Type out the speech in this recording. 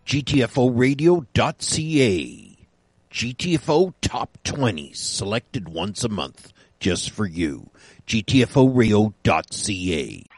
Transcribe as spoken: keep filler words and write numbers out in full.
G T F O radio dot C A. G T F O Top twenties, selected once a month, just for you. G T F O radio dot C A.